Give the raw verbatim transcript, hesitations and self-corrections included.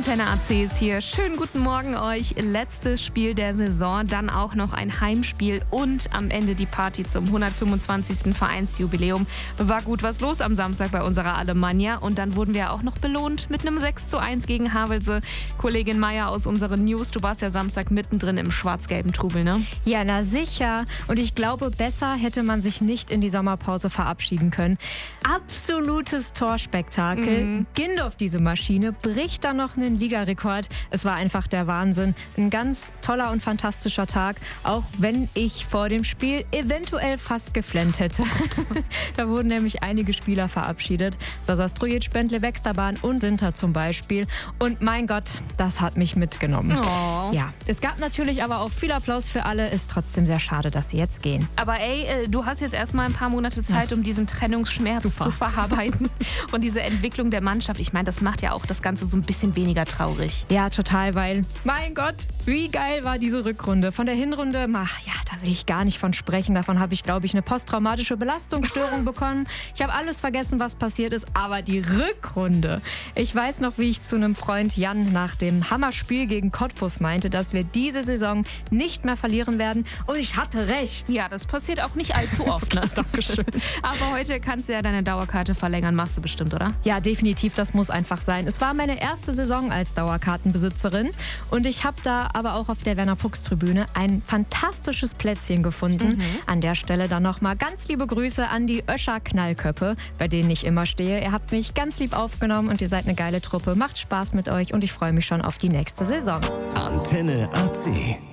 Antenne A C ist hier. Schönen guten Morgen euch. Letztes Spiel der Saison, dann auch noch ein Heimspiel und am Ende die Party zum hundertfünfundzwanzigsten Vereinsjubiläum. War gut was los am Samstag bei unserer Alemannia und dann wurden wir auch noch belohnt mit einem sechs zu eins gegen Havelse. Kollegin Maya aus unseren News, du warst ja Samstag mittendrin im schwarz-gelben Trubel, ne? Ja, na sicher. Und ich glaube, besser hätte man sich nicht in die Sommerpause verabschieden können. Absolutes Torspektakel. Mhm. Gindorf, diese Maschine, bricht dann noch einen Ligarekord. Es war einfach der Wahnsinn. Ein ganz toller und fantastischer Tag, auch wenn ich vor dem Spiel eventuell fast geflennt hätte. Da wurden nämlich einige Spieler verabschiedet. Sasa Strujic, Bentle Wexterbahn und Winter zum Beispiel. Und mein Gott, das hat mich mitgenommen. Oh. Ja, es gab natürlich aber auch viel Applaus für alle. Ist trotzdem sehr schade, dass sie jetzt gehen. Aber ey, äh, du hast jetzt erstmal ein paar Monate Zeit, um diesen Trennungsschmerz Super. zu verarbeiten und diese Entwicklung der Mannschaft. Ich meine, das macht ja auch das Ganze so ein bisschen weniger traurig. Ja, total, weil, mein Gott, wie geil war diese Rückrunde. Von der Hinrunde, ach ja, da will ich gar nicht von sprechen. Davon habe ich, glaube ich, eine posttraumatische Belastungsstörung bekommen. Ich habe alles vergessen, was passiert ist, aber die Rückrunde. Ich weiß noch, wie ich zu einem Freund Jan nach dem Hammerspiel gegen Cottbus meinte, dass wir diese Saison nicht mehr verlieren werden. Und ich hatte recht. Ja, das passiert auch nicht allzu oft, ne? Dankeschön. Aber heute kannst du ja deine Dauerkarte verlängern, machst du bestimmt, oder? Ja, definitiv, das muss einfach sein. Es war meine erste Saison als Dauerkartenbesitzerin und ich habe da aber auch auf der Werner-Fuchs-Tribüne ein fantastisches Plätzchen gefunden. Mhm. An der Stelle dann nochmal ganz liebe Grüße an die Öscher Knallköppe, bei denen ich immer stehe. Ihr habt mich ganz lieb aufgenommen und ihr seid eine geile Truppe. Macht Spaß mit euch und ich freue mich schon auf die nächste Saison. Antenne A C.